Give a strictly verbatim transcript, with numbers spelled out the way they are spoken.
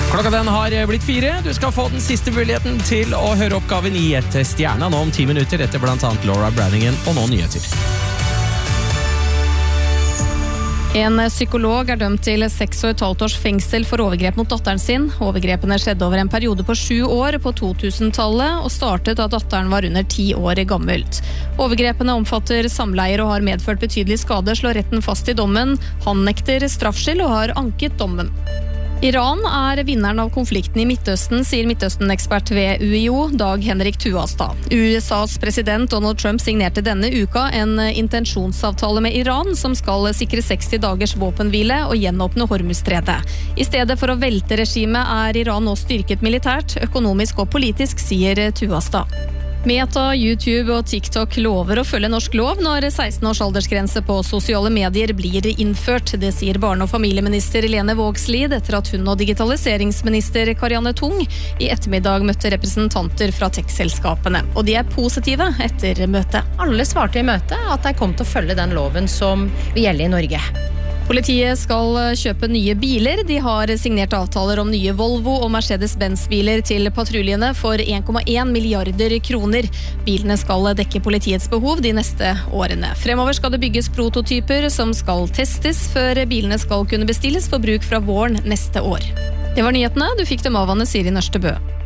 Klokka den har blitt fire. Du skal få den siste muligheten til å høre oppgaven i et stjerne nå om ti minutter etter blant annet Laura Branningen og nå nyheter. En psykolog er dømt til seks og et halvt års fengsel for overgrep mot datteren sin. Overgrepene skjedde over en periode på sju år på to-tusentallet og startet da datteren var under ti år gammelt. Overgrepene omfatter samleier og har medført betydelig skade, slår retten fast i dommen. Han nekter straffskyld og har anket dommen. Iran er vinneren av konflikten i Midtøsten, sier Midtøsten-ekspert ved U I O, Dag Henrik Tuastad. U S A's president Donald Trump signerte denne uka en intensjonsavtale med Iran som skal sikre seksti dagers våpenhvile og gjenåpne Hormuzstredet. I stedet for å velte regimet er Iran nå styrket militært, økonomisk og politisk, sier Tuastad. Meta, YouTube og TikTok lover å følge norsk lov når seksten års aldersgrense på sosiale medier blir innført. Det sier barne- og familieminister Lene Vågslid etter at hun og digitaliseringsminister Karianne Tung i ettermiddag møtte representanter fra tech-selskapene. Og de er positive etter møtet. Alle svarte i møtet at de kom til å følge den loven som vil gjelde i Norge. Politiet skal kjøpe nye biler. De har signert avtaler om nye Volvo og Mercedes-Benz-biler til patruljene for en komma en milliarder kroner. Bilene skal dekke politiets behov de neste årene. Fremover skal det bygges prototyper som skal testes før bilene skal kunne bestilles for bruk fra våren neste år. Det var nyhetene. Du fikk dem av Anne Siri Nørstebø.